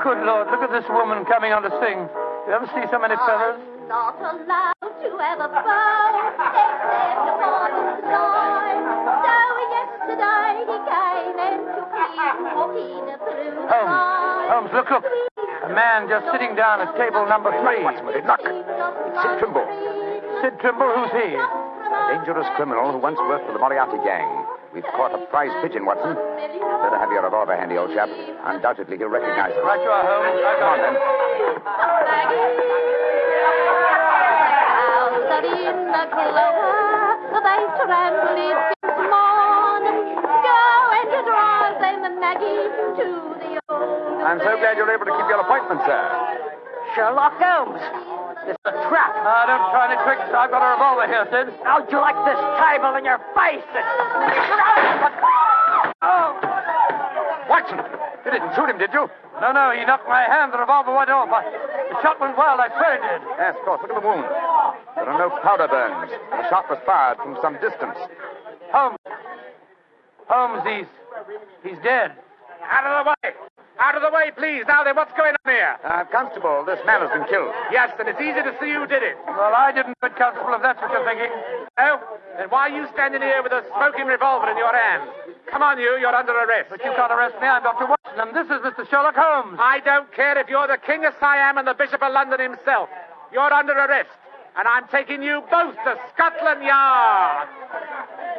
Good Lord, look at this woman coming on the scene. You ever see so many feathers? Not allowed to have a bow, except upon his line. So yesterday he came and took him walking through the line. Holmes, look. A man just sitting down at table number 3. Watson, look. It's Sid Trimble. Sid Trimble, who's he? A dangerous criminal who once worked for the Moriarty gang. We've caught a prize pigeon, Watson. Better have your revolver handy, old chap. Undoubtedly he'll recognize it. Right you are, Holmes. Come on, then. Out in the clover, they trample it since morning. Go and drive them, Maggie, to the old... I'm so glad you're able to keep your appointment, sir. Sherlock Holmes. It's a trap. Don't try any tricks. I've got a revolver here, Sid. How'd you like this table in your face? Watson, you didn't shoot him, did you? No, he knocked my hand. The revolver went off. The shot went wild. I swear it did. Yes, of course. Look at the wound. There are no powder burns. The shot was fired from some distance. Holmes, he's dead. Out of the way! Out of the way, please. Now then, what's going on here? Constable, this man has been killed. Yes, and it's easy to see who did it. Well, I didn't do it, Constable, if that's what you're thinking. Oh? Then why are you standing here with a smoking revolver in your hand? Come on, you're under arrest. But you can't arrest me. I'm Dr. Watson, and this is Mr. Sherlock Holmes. I don't care if you're the King of Siam and the Bishop of London himself. You're under arrest, and I'm taking you both to Scotland Yard.